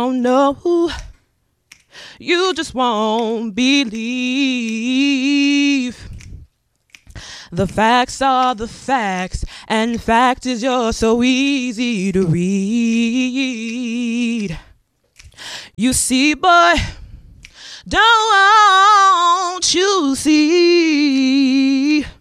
don't know. You just won't believe. The facts are the facts, and fact is you're so easy to read. You see, boy, don't you see?